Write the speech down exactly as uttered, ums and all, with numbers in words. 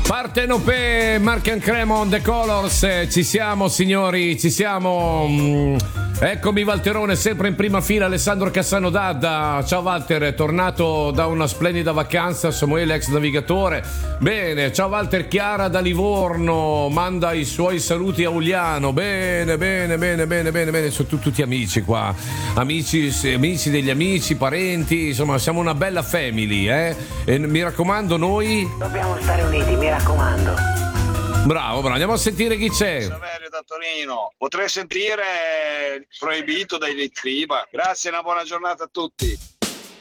Partenope, Mark and Cremon, The Colors, eh, ci siamo signori, ci siamo. Mm, eccomi Valterone, sempre in prima fila, Alessandro Cassano Dadda. Ciao Walter, è tornato da una splendida vacanza, Samuele ex navigatore. Bene, ciao Walter, Chiara da Livorno, manda i suoi saluti a Uliano. Bene, bene, bene, bene, bene, bene, sono tu- tutti amici qua, amici, amici degli amici, parenti, insomma siamo una bella family, eh? E mi raccomando noi... Dobbiamo stare uniti, mi raccomando. Bravo, bravo, andiamo a sentire chi c'è. Saverio da Torino, potrei sentire Proibito dai Littriba. Grazie e una buona giornata a tutti.